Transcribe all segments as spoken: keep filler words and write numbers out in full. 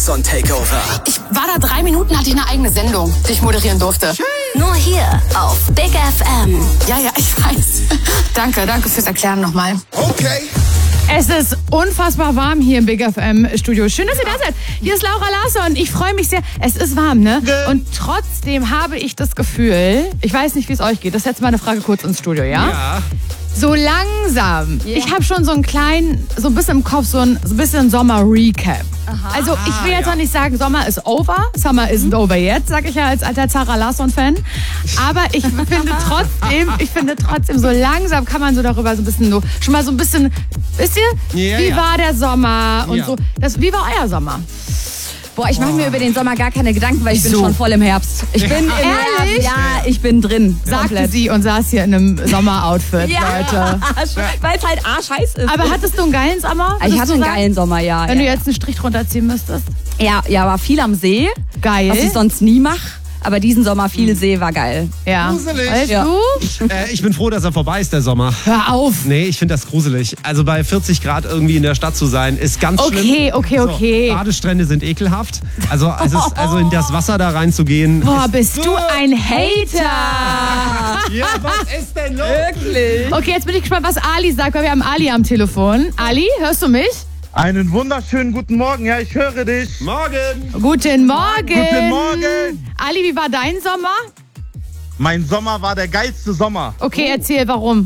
So ein Takeover. Ich war da drei Minuten, hatte ich eine eigene Sendung, die ich moderieren durfte. Schön. Nur hier auf Big F M. Ja, ja, ich weiß. Danke, danke fürs Erklären nochmal. Okay. Es ist unfassbar warm hier im Big F M Studio. Schön, dass ihr da seid. Hier ist Laura Larsson. Ich freue mich sehr. Es ist warm, ne? Und trotzdem habe ich das Gefühl, ich weiß nicht, wie es euch geht. Das ist jetzt mal eine Frage kurz ins Studio, ja? Ja. So langsam. Yeah. Ich habe schon so einen kleinen, so ein bisschen im Kopf, so ein, so ein bisschen Sommer-Recap. Also ich will jetzt ja. noch nicht sagen, Sommer ist over. Summer isn't over yet, sage ich ja als alter Zara Larsson-Fan. Aber ich finde trotzdem, ich finde trotzdem, so langsam kann man so darüber so ein bisschen, so, schon mal so ein bisschen, wisst ihr, Ja, wie ja. war der Sommer und Ja. so. Das, wie war euer Sommer? Boah, ich mache mir über den Sommer gar keine Gedanken, weil ich bin Wieso? schon voll im Herbst. Ich bin im Ehrlich? Herbst, ja, ich bin drin. Sagte komplett. sie und saß hier in einem Sommeroutfit, Ja, Leute. weil es halt arschheiß ist. Aber hattest du einen geilen Sommer? ich würdest hatte du einen sagen? geilen Sommer, ja. Wenn ja. du jetzt einen Strich drunter ziehen müsstest. ja, ja, war viel am See, Geil. was ich sonst nie mache. Aber diesen Sommer viel See war geil. Ja. Gruselig. Weißt Ja. du? Äh, ich bin froh, dass er vorbei ist, der Sommer. Hör auf. Nee, ich finde das gruselig. Also bei vierzig Grad irgendwie in der Stadt zu sein, ist ganz schlimm. Okay, okay, okay. So, Badestrände sind ekelhaft. Also, es ist, also in das Wasser da reinzugehen. Boah, ist bist du ein Hater. Ja, was ist denn los? Wirklich? Okay, jetzt bin ich gespannt, was Ali sagt, weil wir haben Ali am Telefon. Ali, hörst du mich? Einen wunderschönen guten Morgen. Ja, ich höre dich. Morgen. Guten Morgen. Guten Morgen. Ali, wie war dein Sommer? Mein Sommer war der geilste Sommer. Okay, erzähl, warum.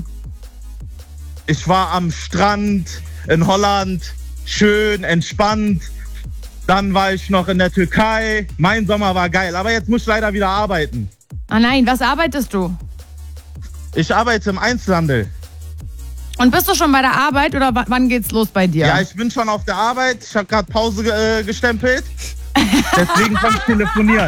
Ich war am Strand in Holland, schön, entspannt. Dann war ich noch in der Türkei. Mein Sommer war geil, aber jetzt muss ich leider wieder arbeiten. Ah nein, was arbeitest du? Ich arbeite im Einzelhandel. Und bist du schon bei der Arbeit oder w- wann geht's los bei dir? Ja, ich bin schon auf der Arbeit. Ich habe gerade Pause ge- äh, gestempelt. Deswegen kann ich telefonieren.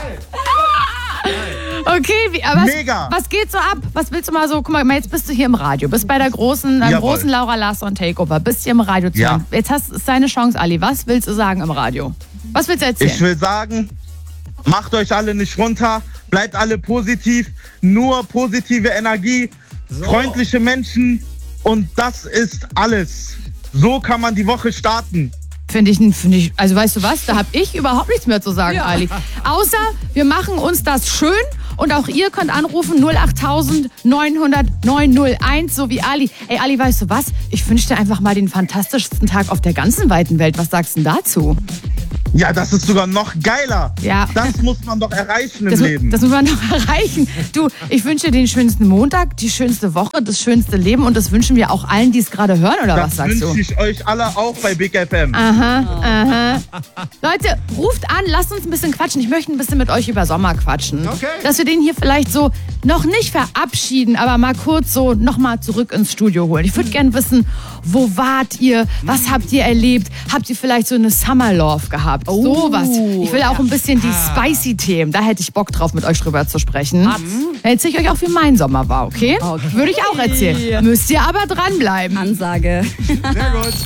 Okay, wie, aber was, Mega. was geht so ab? Was willst du mal so, guck mal, jetzt bist du hier im Radio, bist bei der großen, beim Jawohl. großen Laura Larsson Takeover, bist hier im Radio zu Ja. hören. Jetzt hast ist deine Chance, Ali. Was willst du sagen im Radio? Was willst du erzählen? Ich will sagen, macht euch alle nicht runter. Bleibt alle positiv. Nur positive Energie, freundliche Menschen. Und das ist alles. So kann man die Woche starten. Finde ich, find ich, also weißt du was, da habe ich überhaupt nichts mehr zu sagen, Ali. Außer, wir machen uns das schön und auch ihr könnt anrufen null acht neun null null neun null eins, so wie Ali. Ey, Ali, weißt du was? Ich wünsche dir einfach mal den fantastischsten Tag auf der ganzen weiten Welt. Was sagst du denn dazu? Ja, das ist sogar noch geiler. Ja. Das muss man doch erreichen im Das, mu- Leben. das muss man noch erreichen. Du, ich wünsche dir den schönsten Montag, die schönste Woche, das schönste Leben und das wünschen wir auch allen, die es gerade hören, oder was das sagst du? wünsche ich euch alle auch bei Big F M. Aha, aha. Leute, ruft an, lasst uns ein bisschen quatschen. Ich möchte ein bisschen mit euch über Sommer quatschen. Okay. Dass wir den hier vielleicht so noch nicht verabschieden, aber mal kurz so nochmal zurück ins Studio holen. Ich würde gerne wissen, wo wart ihr? Was habt ihr erlebt? Habt ihr vielleicht so eine Summer Love gehabt? Oh, Sowas. Ich will auch ein bisschen die spicy Themen. Da hätte ich Bock drauf, mit euch drüber zu sprechen. Dann erzähle ich euch auch, wie mein Sommer war, okay? Okay. Würde ich auch erzählen. Müsst ihr aber dranbleiben. Ansage. Sehr gut.